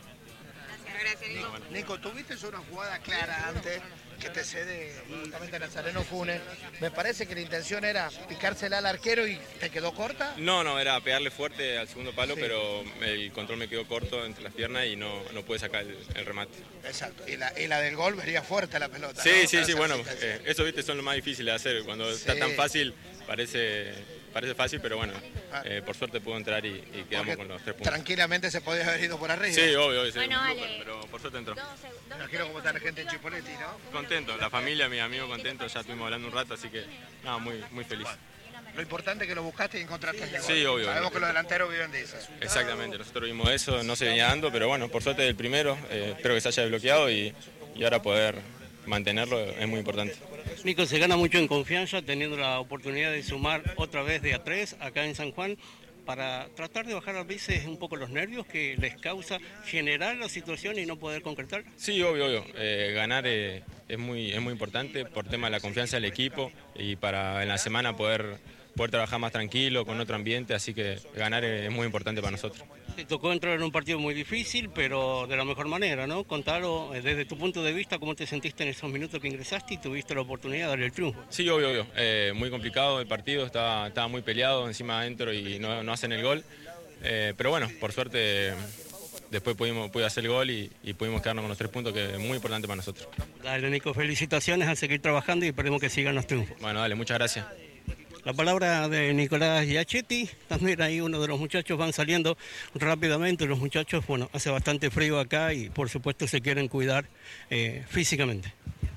Gracias, Nico. Nico, Nico, tuviste una jugada clara antes que te cede justamente Nazareno Funes. Me parece que la intención era picársela al arquero y te quedó corta. No, no, era pegarle fuerte al segundo palo, Sí. pero el control me quedó corto entre las piernas y no, no pude sacar el, el remate. Exacto. Y la, y la del gol vería fuerte la pelota. Sí, ¿no? sí, Para sí, esa bueno, situación. eh, eso viste son lo más difícil de hacer. Cuando Sí. está tan fácil parece, parece fácil, pero bueno, eh, por suerte pudo entrar y, y quedamos Porque con los tres puntos. Tranquilamente se podía haber ido por arriba. Sí, obvio, obvio, sí, Bueno, un Ale. blooper, pero por suerte entró. Me imagino cómo está la gente en Chipoletti, ¿no? Contento, la familia, mis amigos contentos, ya estuvimos hablando un rato, así que nada, muy, muy feliz. Lo importante es que lo buscaste y encontraste el gol. Sí, obvio. Sabemos que los delanteros viven de eso. Exactamente, nosotros vimos eso, no se venía dando, pero bueno, por suerte del primero, eh, espero que se haya desbloqueado y, y ahora poder mantenerlo es muy importante. Nico, se gana mucho en confianza teniendo la oportunidad de sumar otra vez de a tres acá en San Juan para tratar de bajar a veces un poco los nervios que les causa generar la situación y no poder concretar. Sí, obvio, obvio. Eh, ganar eh, es, muy, es muy importante por tema de la confianza del equipo y para en la semana poder, poder trabajar más tranquilo, con otro ambiente, así que ganar es muy importante para nosotros. Te tocó entrar en un partido muy difícil, pero de la mejor manera, ¿no? Contalo eh, desde tu punto de vista, cómo te sentiste en esos minutos que ingresaste y tuviste la oportunidad de darle el triunfo. Sí, obvio, obvio. Eh, muy complicado el partido, estaba, estaba muy peleado encima adentro y no, no hacen el gol. Eh, pero bueno, por suerte después pudimos, pude hacer el gol y, y pudimos quedarnos con los tres puntos, que es muy importante para nosotros. Dale, Nico, felicitaciones, a seguir trabajando y esperemos que sigan los triunfos. Bueno, dale, muchas gracias. La palabra de Nicolás Giachetti, también ahí uno de los muchachos van saliendo rápidamente, los muchachos, bueno, hace bastante frío acá y por supuesto se quieren cuidar eh, físicamente.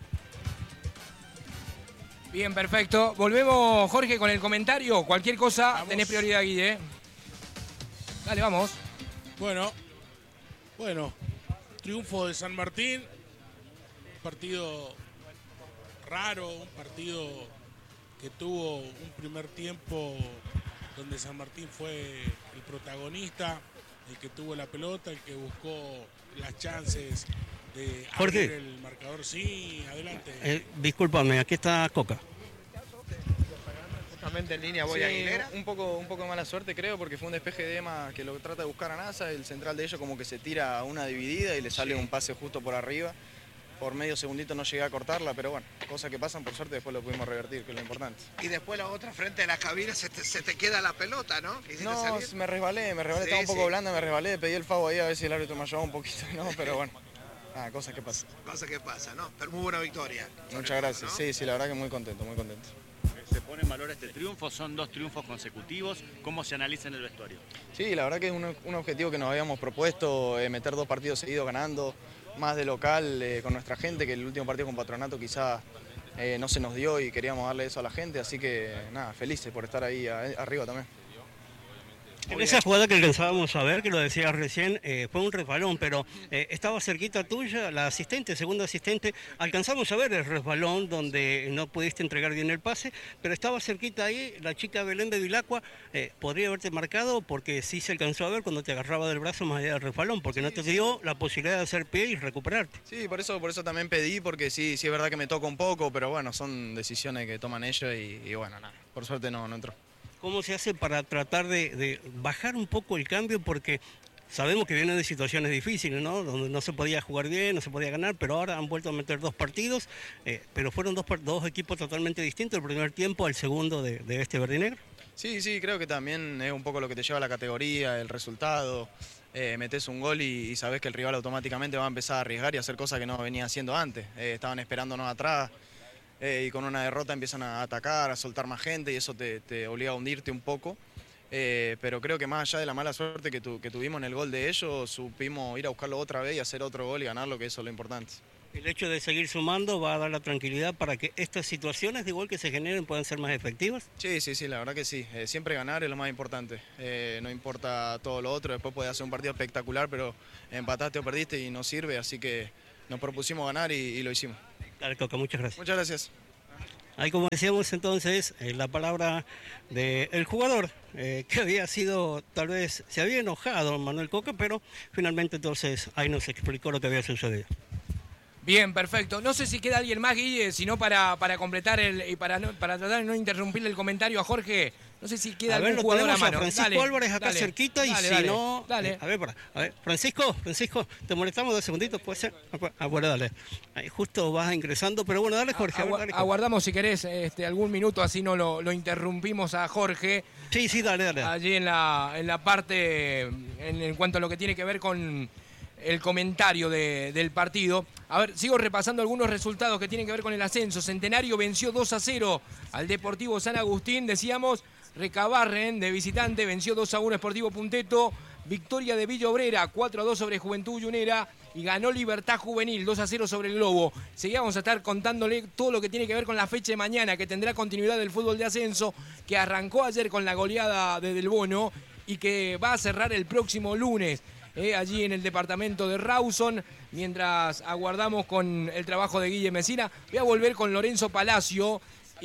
Bien, perfecto. Volvemos, Jorge, con el comentario. Cualquier cosa, Vamos. tenés prioridad, Guille. Dale, vamos. Bueno, bueno, triunfo de San Martín, un partido raro, un partido que tuvo un primer tiempo donde San Martín fue el protagonista, el que tuvo la pelota, el que buscó las chances de Jorge. abrir el marcador. Sí, adelante. Eh, discúlpame, aquí está Coca. Justamente en línea voy Sí, a Aguilera. un poco, un poco de mala suerte creo, porque fue un despeje de Ema que lo trata de buscar a NASA, el central de ellos como que se tira a una dividida y le sale un pase justo por arriba. Por medio segundito no llegué a cortarla, pero bueno, cosas que pasan, por suerte después lo pudimos revertir, que es lo importante. Y después la otra frente de la cabina se te, se te queda la pelota, ¿no? ¿Quisiste No, salir? me resbalé, me resbalé, Sí, estaba un poco sí. blanda, me resbalé, pedí el favor ahí a ver si el árbitro me ayudaba un poquito, ¿no? Pero bueno, nada, cosas que pasan. Cosa que pasa, ¿no? Pero muy buena victoria. Muchas gracias, sí, sí, la verdad que muy contento, muy contento. Se pone en valor este triunfo, son dos triunfos consecutivos. ¿Cómo se analiza en el vestuario? Sí, la verdad que es un, un objetivo que nos habíamos propuesto, eh, meter dos partidos seguidos ganando, más de local eh, con nuestra gente, que el último partido con Patronato quizás eh, no se nos dio y queríamos darle eso a la gente, así que nada, felices por estar ahí a- arriba también. En esa jugada que alcanzábamos a ver, que lo decías recién, eh, fue un resbalón, pero eh, estaba cerquita tuya, la asistente, segunda asistente, alcanzamos a ver el resbalón donde no pudiste entregar bien el pase, pero estaba cerquita ahí, la chica Belén de Vilacua, eh, podría haberte marcado porque sí se alcanzó a ver cuando te agarraba del brazo más allá del resbalón, porque no te dio la posibilidad de hacer pie y recuperarte. Sí, por eso, por eso también pedí, porque sí, sí es verdad que me toca un poco, pero bueno, son decisiones que toman ellos y, y bueno, nada, por suerte no, no entró. ¿Cómo se hace para tratar de, de bajar un poco el cambio? Porque sabemos que vienen de situaciones difíciles, ¿no? Donde no se podía jugar bien, no se podía ganar, pero ahora han vuelto a meter dos partidos, eh, pero fueron dos, par- dos equipos totalmente distintos, el primer tiempo al segundo de, de este verdinegro. Sí, sí, creo que también es un poco lo que te lleva a la categoría, el resultado. Eh, metes un gol y, y sabes que el rival automáticamente va a empezar a arriesgar y a hacer cosas que no venía haciendo antes. Eh, estaban esperándonos atrás eh, y con una derrota empiezan a atacar, a soltar más gente y eso te, te obliga a hundirte un poco. Eh, pero creo que más allá de la mala suerte que, tu, que tuvimos en el gol de ellos, supimos ir a buscarlo otra vez y hacer otro gol y ganarlo, que eso es lo importante. El hecho de seguir sumando va a dar la tranquilidad para que estas situaciones de gol que se generen puedan ser más efectivas. Sí, sí, sí, la verdad que sí. Eh, siempre ganar es lo más importante. Eh, no importa todo lo otro, después podés hacer un partido espectacular, pero empataste o perdiste y no sirve, así que nos propusimos ganar y, y lo hicimos. Dale, Coca, muchas gracias. Muchas gracias. Ahí, como decíamos entonces, eh, la palabra del jugador, eh, que había sido, tal vez, se había enojado Manuel Coca, pero finalmente entonces ahí nos explicó lo que había sucedido. Bien, perfecto. No sé si queda alguien más, Guille, sino para, para completar el, y para, no, para tratar de no interrumpirle el comentario a Jorge. No sé si queda a algún ver, jugador a tenemos mano. a Francisco Dale, Álvarez acá dale, cerquita y dale, si dale, no... dale. Eh, a ver, para, a ver, Francisco, Francisco, te molestamos dos segunditos, ¿puede ser? Ah, bueno, dale. Ahí justo vas ingresando, pero bueno, dale, Jorge. Agu a ver, dale, Jorge. Aguardamos, si querés, este, algún minuto, así no lo, lo interrumpimos a Jorge. Sí, sí, dale, dale. Allí en la, en la parte, en, en cuanto a lo que tiene que ver con el comentario de, del partido. A ver, sigo repasando algunos resultados que tienen que ver con el ascenso. Centenario venció dos a cero al Deportivo San Agustín, decíamos. Recabarren, de visitante, venció dos a uno Sportivo Punteto. Victoria de Villa Obrera, cuatro a dos sobre Juventud Yunera. Y ganó Libertad Juvenil, dos a cero sobre el Globo. Seguíamos a estar contándole todo lo que tiene que ver con la fecha de mañana, que tendrá continuidad del fútbol de ascenso, que arrancó ayer con la goleada de Del Bono y que va a cerrar el próximo lunes. Eh, allí en el departamento de Rawson, mientras aguardamos con el trabajo de Guille Mesina. Voy a volver con Lorenzo Palacio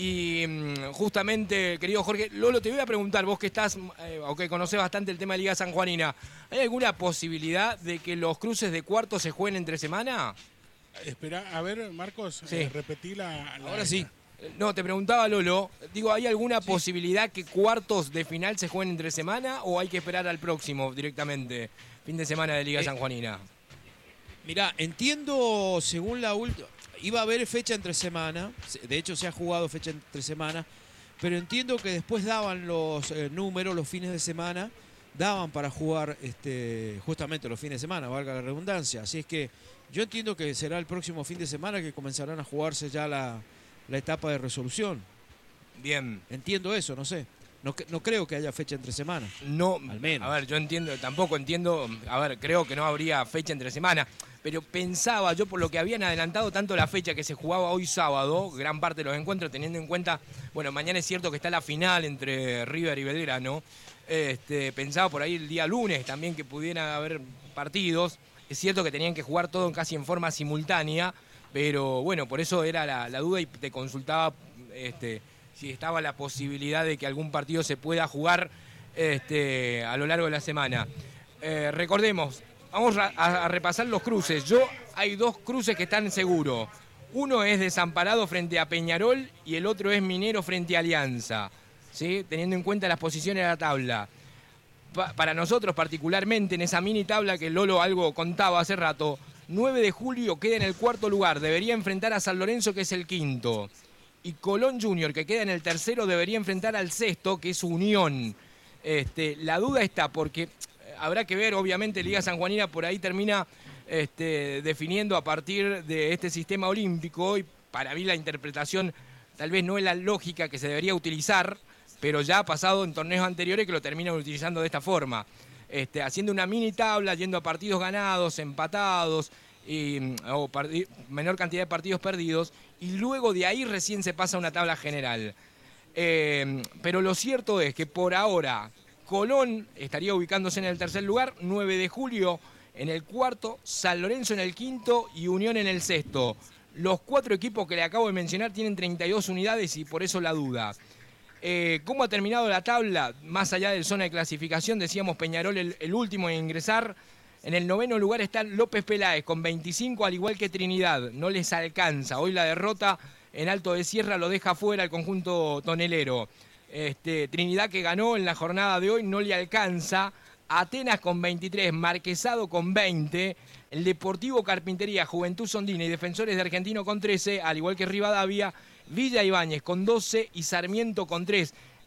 y mmm, justamente, querido Jorge, Lolo, te voy a preguntar, vos que estás, eh, o que conocés bastante el tema de Liga Sanjuanina, ¿hay alguna posibilidad de que los cruces de cuartos se jueguen entre semana? Espera, a ver, Marcos, Sí. eh, repetí la, la... Ahora sí. No, te preguntaba, Lolo, digo, ¿hay alguna sí. posibilidad que cuartos de final se jueguen entre semana o hay que esperar al próximo directamente, fin de semana de Liga Eh, Sanjuanina? Mirá, entiendo, según la última, iba a haber fecha entre semana, de hecho se ha jugado fecha entre semana, pero entiendo que después daban los eh, números, los fines de semana, daban para jugar este, justamente los fines de semana, valga la redundancia. Así es que yo entiendo que será el próximo fin de semana que comenzarán a jugarse ya la, la etapa de resolución. Bien. Entiendo eso, no sé. No, no creo que haya fecha entre semana. No, al menos. A ver, yo entiendo, tampoco entiendo, a ver, creo que no habría fecha entre semana, pero pensaba yo por lo que habían adelantado tanto la fecha que se jugaba hoy sábado, gran parte de los encuentros, teniendo en cuenta, bueno, mañana es cierto que está la final entre River y Belgrano, este, pensaba por ahí el día lunes también que pudiera haber partidos, es cierto que tenían que jugar todo casi en forma simultánea, pero bueno, por eso era la, la duda y te consultaba este, si estaba la posibilidad de que algún partido se pueda jugar este, a lo largo de la semana. Eh, recordemos, vamos a, a repasar los cruces. Yo hay dos cruces que están seguros. Uno es Desamparado frente a Peñarol y el otro es Minero frente a Alianza, ¿sí? Teniendo en cuenta las posiciones de la tabla. Pa para nosotros particularmente en esa mini tabla que Lolo algo contaba hace rato, nueve de julio queda en el cuarto lugar, debería enfrentar a San Lorenzo que es el quinto. Y Colón Junior, que queda en el tercero, debería enfrentar al sexto, que es Unión. Este, la duda está porque habrá que ver, obviamente, Liga Sanjuanina por ahí termina este, definiendo a partir de este sistema olímpico y para mí la interpretación tal vez no es la lógica que se debería utilizar, pero ya ha pasado en torneos anteriores que lo terminan utilizando de esta forma. Este, haciendo una mini tabla, yendo a partidos ganados, empatados, y, o menor cantidad de partidos perdidos, y luego de ahí recién se pasa a una tabla general. Eh, pero lo cierto es que por ahora Colón estaría ubicándose en el tercer lugar, nueve de julio en el cuarto, San Lorenzo en el quinto y Unión en el sexto. Los cuatro equipos que le acabo de mencionar tienen treinta y dos unidades y por eso la duda. Eh, ¿Cómo ha terminado la tabla? Más allá del zona de clasificación, decíamos Peñarol el, el último en ingresar. En el noveno lugar está López Peláez con veinticinco, al igual que Trinidad. No les alcanza. Hoy la derrota en Alto de Sierra lo deja fuera el conjunto tonelero. Este, Trinidad, que ganó en la jornada de hoy, no le alcanza. Atenas con veintitrés, Marquesado con veinte, el Deportivo Carpintería, Juventud Sondina y Defensores de Argentino con trece, al igual que Rivadavia, Villa Ibáñez con doce y Sarmiento con tres.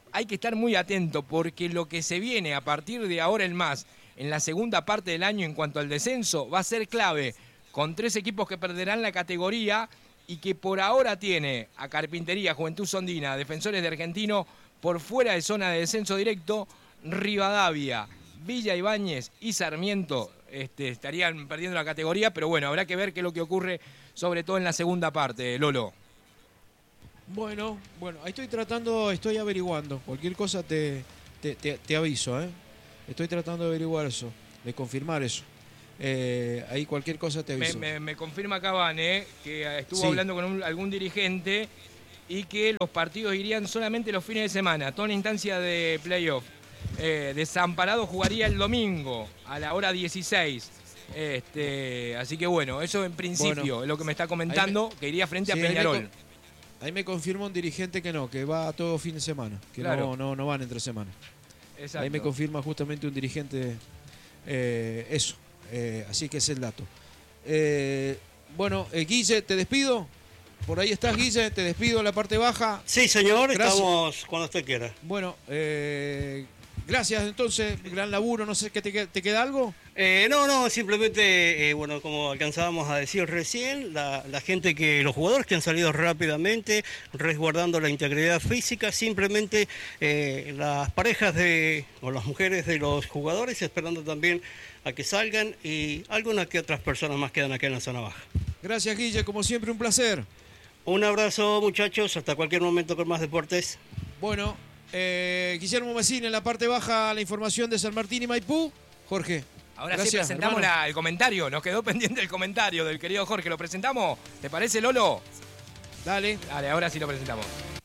hay que estar muy atento porque lo que se viene a partir de ahora en más, en la segunda parte del año en cuanto al descenso, va a ser clave, con tres equipos que perderán la categoría y que por ahora tiene a Carpintería, Juventud Sondina, Defensores de Argentino por fuera de zona de descenso directo, Rivadavia, Villa Ibáñez y Sarmiento este, estarían perdiendo la categoría, pero bueno, habrá que ver qué es lo que ocurre, sobre todo en la segunda parte, Lolo. Bueno, bueno, ahí estoy tratando, estoy averiguando. Cualquier cosa te, te, te, te aviso, ¿eh? Estoy tratando de averiguar eso, de confirmar eso. Eh, ahí cualquier cosa te aviso. Me, me, me confirma Cabane que estuvo Sí. hablando con un, algún dirigente y que los partidos irían solamente los fines de semana, toda una instancia de playoff. Eh, Desamparado jugaría el domingo a la hora dieciséis. Este, así que bueno, eso en principio Bueno, es lo que me está comentando, me- que iría frente Sí, a ahí me Peñarol. con- Ahí me confirma un dirigente que no, que va todo fin de semana, que Claro. no, no, no van entre semana. Exacto. Ahí me confirma justamente un dirigente eh, eso, eh, así que es el dato. Eh, bueno, eh, Guille, te despido. Por ahí estás, Guille, te despido en la parte baja. Sí, señor, Gracias. estamos cuando usted quiera. Bueno, eh, gracias entonces, gran laburo, no sé, ¿qué te, queda- ¿te queda algo? Eh, no, no, simplemente, eh, bueno, como alcanzábamos a decir recién, la, la gente que, los jugadores que han salido rápidamente, resguardando la integridad física, simplemente eh, las parejas de, o las mujeres de los jugadores esperando también a que salgan y algunas que otras personas más quedan acá en la zona baja. Gracias, Guille, como siempre, un placer. Un abrazo, muchachos, hasta cualquier momento con más deportes. Bueno, eh, Guillermo Massini en la parte baja, la información de San Martín y Maipú. Jorge. Ahora gracias, sí presentamos hermano. la- el comentario, nos quedó pendiente el comentario del querido Jorge, ¿lo presentamos? ¿Te parece, Lolo? Dale. Dale, ahora sí lo presentamos.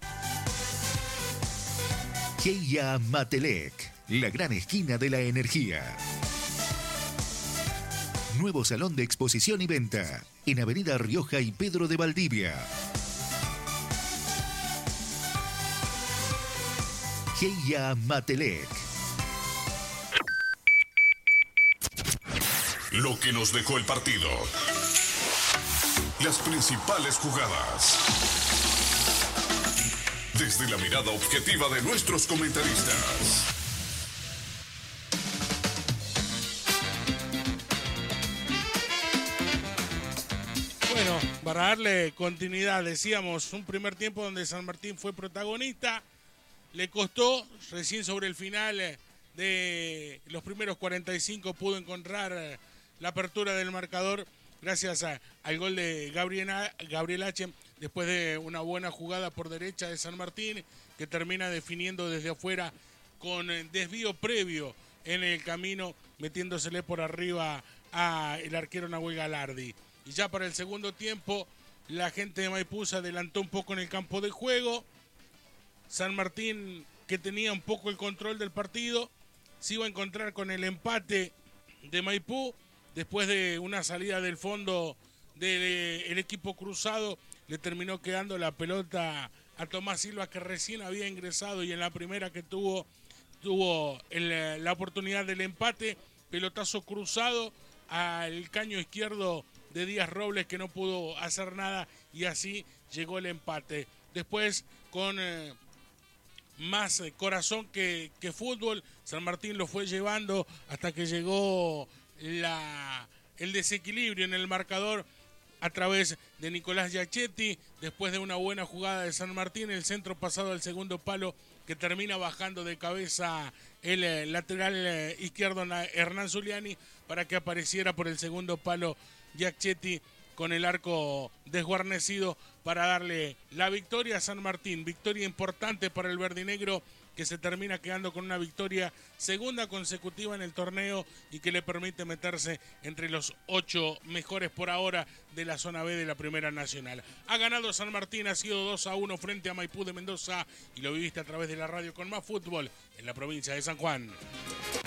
Heia Matelec, la gran esquina de la energía. Nuevo salón de exposición y venta en Avenida Rioja y Pedro de Valdivia. Heia Matelec. Lo que nos dejó el partido. Las principales jugadas. Desde la mirada objetiva de nuestros comentaristas. Bueno, para darle continuidad, decíamos, un primer tiempo donde San Martín fue protagonista, le costó, recién sobre el final eh, de los primeros cuarenta y cinco pudo encontrar eh, la apertura del marcador gracias a- al gol de Gabriel, A- Gabriel H. después de una buena jugada por derecha de San Martín que termina definiendo desde afuera con eh, desvío previo en el camino, metiéndosele por arriba al arquero Nahuel Galardi. Y ya para el segundo tiempo, la gente de Maipú se adelantó un poco en el campo de juego. San Martín, que tenía un poco el control del partido, se iba a encontrar con el empate de Maipú. Después de una salida del fondo del equipo cruzado, le terminó quedando la pelota a Tomás Silva, que recién había ingresado y en la primera que tuvo, tuvo el- la oportunidad del empate. Pelotazo cruzado al caño izquierdo de Díaz Robles, que no pudo hacer nada, y así llegó el empate. Después, con eh, más eh, corazón que, que fútbol, San Martín lo fue llevando hasta que llegó la, el desequilibrio en el marcador a través de Nicolás Giachetti. Después de una buena jugada de San Martín, el centro pasado al segundo palo, que termina bajando de cabeza el eh, lateral eh, izquierdo Na- Hernán Zuliani, para que apareciera por el segundo palo Giachetti con el arco desguarnecido para darle la victoria a San Martín. Victoria importante para el verdinegro, que se termina quedando con una victoria segunda consecutiva en el torneo y que le permite meterse entre los ocho mejores por ahora de la zona B de la Primera Nacional. Ha ganado San Martín, ha sido dos a uno frente a Maipú de Mendoza, y lo viviste a través de la radio con Más Fútbol en la provincia de San Juan.